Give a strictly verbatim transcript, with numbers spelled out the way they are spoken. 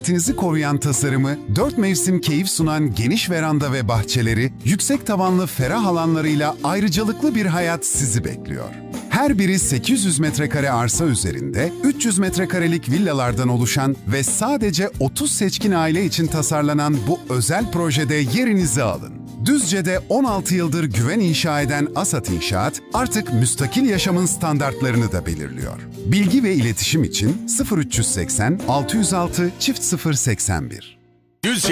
saatinizi koruyan tasarımı, dört mevsim keyif sunan geniş veranda ve bahçeleri, yüksek tavanlı ferah alanlarıyla ayrıcalıklı bir hayat sizi bekliyor. Her biri sekiz yüz metrekare arsa üzerinde, üç yüz metrekarelik villalardan oluşan ve sadece otuz seçkin aile için tasarlanan bu özel projede yerinizi alın. Düzce'de on altı yıldır güven inşa eden Asat İnşaat, artık müstakil yaşamın standartlarını da belirliyor. Bilgi ve iletişim için sıfır üç seksen altı yüz altı çift sıfır seksen bir.